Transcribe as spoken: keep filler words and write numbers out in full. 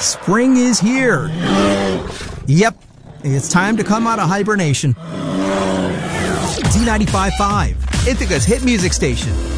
Spring is here. Yep, it's time to come out of hibernation. Z ninety-five point five, Ithaca's hit music station.